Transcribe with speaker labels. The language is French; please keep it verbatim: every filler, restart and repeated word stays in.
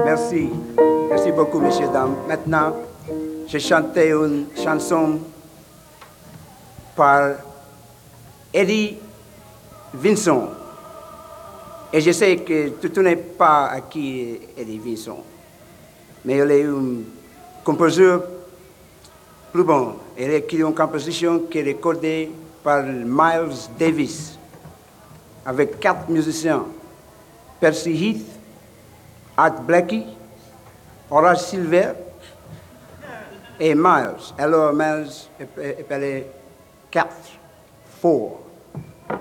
Speaker 1: Merci. Merci beaucoup, messieurs, dames. Maintenant, j'ai chanté une chanson par Eddie Vincent. Et je sais que tout n'est pas à qui Eddie Vincent. Mais il est un compositeur plus bon. Il a écrit une composition qui est recordée par Miles Davis avec quatre musiciens. Percy Heath, Art Blakey, Horace Silver et Miles. Alors Miles est appelé quatre, four.